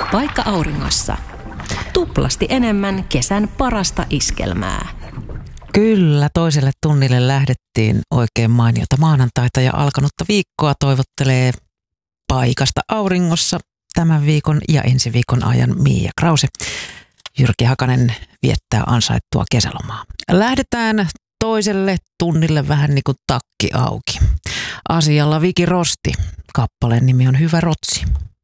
Vaikka auringossa. Tuplasti enemmän kesän parasta iskelmää. Kyllä, toiselle tunnille lähdettiin. Oikein mainiota maanantaita ja alkanutta viikkoa toivottelee paikasta auringossa tämän viikon ja ensi viikon ajan Mia Krause. Jyrki Hakanen viettää ansaittua kesälomaa. Lähdetään toiselle tunnille vähän niin kuin takki auki. Asialla Viki Rosti. Kappaleen nimi on Hyvä Rotsi.